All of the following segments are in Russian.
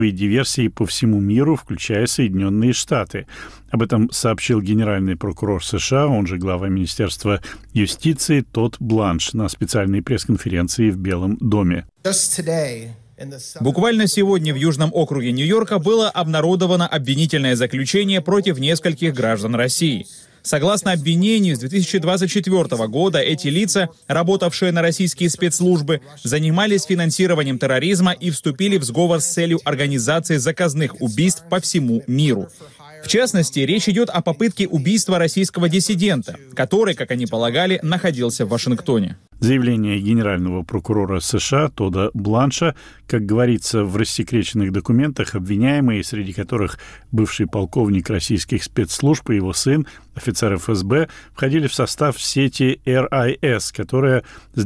и диверсии по всему миру, включая Соединенные Штаты. Об этом сообщил генеральный прокурор США, он же глава Министерства юстиции Тодд Бланш на специальной пресс-конференции в Белом доме. Буквально сегодня в Южном округе Нью-Йорка было обнародовано обвинительное заключение против нескольких граждан России. Согласно обвинению, с 2024 года эти лица, работавшие на российские спецслужбы, занимались финансированием терроризма и вступили в сговор с целью организации заказных убийств по всему миру. В частности, речь идет о попытке убийства российского диссидента, который, как они полагали, находился в Вашингтоне. Заявление генерального прокурора США Тодда Бланша, как говорится в рассекреченных документах, обвиняемые, среди которых бывший полковник российских спецслужб и его сын, офицер ФСБ, входили в состав сети РИС, которая с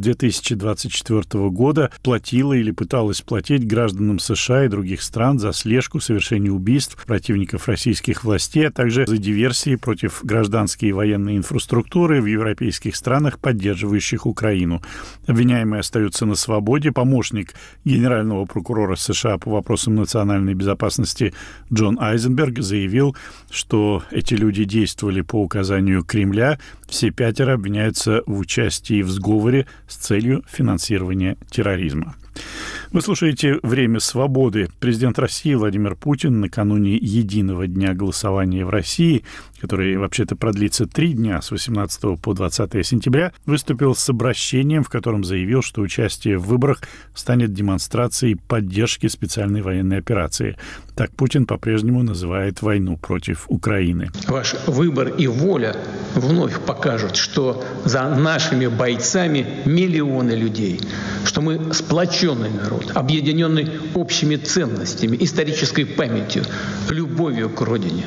2024 года платила или пыталась платить гражданам США и других стран за слежку, совершение убийств противников российских властей, а также за диверсии против гражданской и военной инфраструктуры в европейских странах, поддерживающих Украину. Обвиняемые остаются на свободе. Помощник генерального прокурора США по вопросам национальной безопасности Джон Айзенберг заявил, что эти люди действовали по указанию Кремля. Все 5 обвиняются в участии в сговоре с целью финансирования терроризма. Вы слушаете «Время свободы». Президент России Владимир Путин накануне единого дня голосования в России, который вообще-то продлится 3 дня, с 18 по 20 сентября, выступил с обращением, в котором заявил, что участие в выборах станет демонстрацией поддержки специальной военной операции. Так Путин по-прежнему называет войну против Украины. Ваш выбор и воля вновь покажут, что за нашими бойцами миллионы людей, что мы сплоченный народ, объединенный общими ценностями, исторической памятью, любовью к родине,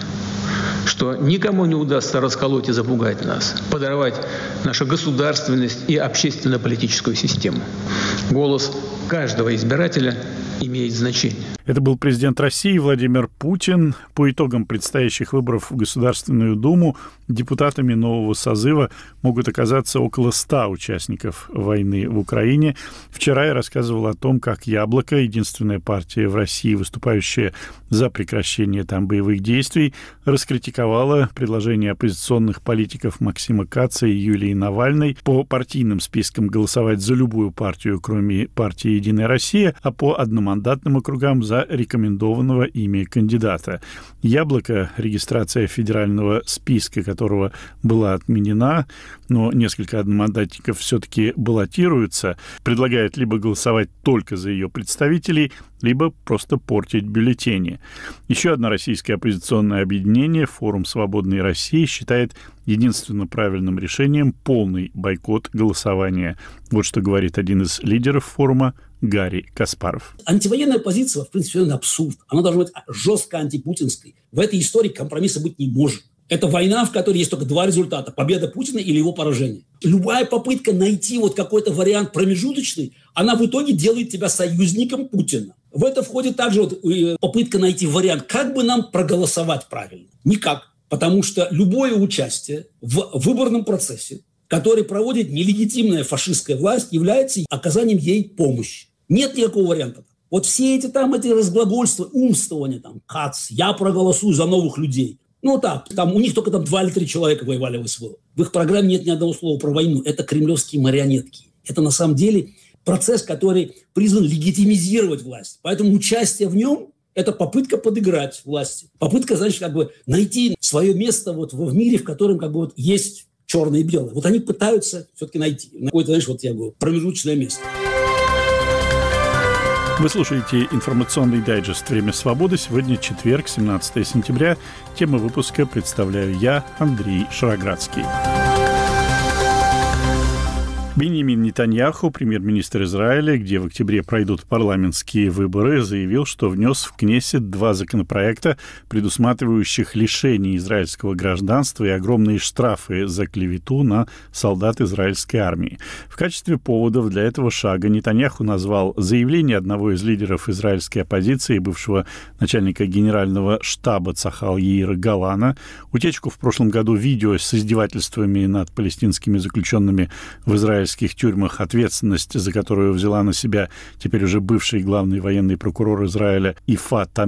что никому не удастся расколоть и запугать нас, подорвать нашу государственность и общественно-политическую систему. Голос каждого избирателя имеет значение. Это был президент России Владимир Путин. По итогам предстоящих выборов в Государственную Думу депутатами нового созыва могут оказаться около 100 участников войны в Украине. Вчера я рассказывал о том, как «Яблоко», единственная партия в России, выступающая за прекращение там боевых действий, раскритиковала предложение оппозиционных политиков Максима Каца и Юлии Навальной по партийным спискам голосовать за любую партию, кроме партии «Единая Россия», а по одномандатным округам за рекомендованного ими кандидата. «Яблоко», регистрация федерального списка которого была отменена, но несколько одномандатников все-таки баллотируются, предлагает либо голосовать только за ее представителей, либо просто портить бюллетени. Еще одно российское оппозиционное объединение, Форум Свободной России, считает единственно правильным решением полный бойкот голосования. Вот что говорит один из лидеров форума Гарри Каспаров. Антивоенная позиция, в принципе, это абсурд. Она должна быть жестко антипутинской. В этой истории компромисса быть не может. Это война, в которой есть только 2 результата: победа Путина или его поражение. Любая попытка найти вот какой-то вариант промежуточный, она в итоге делает тебя союзником Путина. В это входит также вот попытка найти вариант, как бы нам проголосовать правильно. Никак. Потому что любое участие в выборном процессе, который проводит нелегитимная фашистская власть, является оказанием ей помощи. Нет никакого варианта. Вот все эти разглагольства, умствования, Кац, я проголосую за новых людей. Ну так, у них только 2 или 3 человека воевали в СВО. В их программе нет ни одного слова про войну. Это кремлевские марионетки. Это на самом деле процесс, который призван легитимизировать власть. Поэтому участие в нем – это попытка подыграть власти. Попытка, значит, найти свое место в мире, в котором есть черное и белое. Вот они пытаются все-таки найти какое-то, промежуточное место. Вы слушаете информационный дайджест «Время свободы». Сегодня четверг, 17 сентября. Тему выпуска представляю я, Андрей Шароградский. Беньямин Нетаньяху, премьер-министр Израиля, где в октябре пройдут парламентские выборы, заявил, что внес в Кнессет 2 законопроекта, предусматривающих лишение израильского гражданства и огромные штрафы за клевету на солдат израильской армии. В качестве поводов для этого шага Нетаньяху назвал заявление одного из лидеров израильской оппозиции, бывшего начальника генерального штаба Цахал Яира Галана, утечку в прошлом году видео с издевательствами над палестинскими заключенными в израильской израильских тюрьмах, ответственность за которую взяла на себя теперь уже бывший главный военный прокурор Израиля Ифат